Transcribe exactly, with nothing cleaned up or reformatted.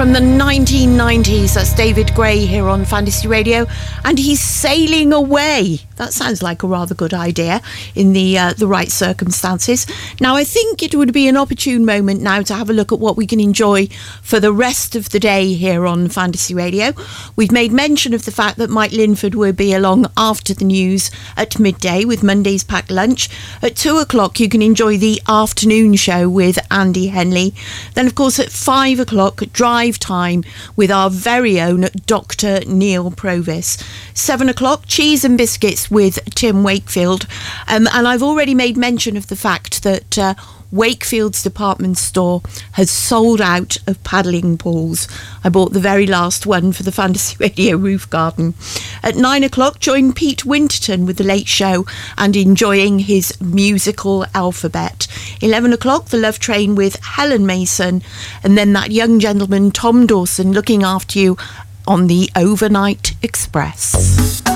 from the nineteen nineties. That's David Gray here on Fantasy Radio, and he's sailing away. That sounds like a rather good idea in the uh, the right circumstances. Now, I think it would be an opportune moment now to have a look at what we can enjoy for the rest of the day here on Fantasy Radio. We've made mention of the fact that Mike Linford will be along after the news at midday with Monday's Packed Lunch. At two o'clock, you can enjoy the afternoon show with Andy Henley. Then, of course, at five o'clock, drive time with our very own Doctor Neil Provis. Seven o'clock, cheese and biscuits with Tim Wakefield. Um, and I've already made mention of the fact that uh, Wakefield's department store has sold out of paddling pools. I bought the very last one for the Fantasy Radio roof garden. At nine o'clock, join Pete Winterton with The Late Show and enjoying his musical alphabet. eleven o'clock, The Love Train with Helen Mason, and then that young gentleman, Tom Dawson, looking after you on the Overnight Express.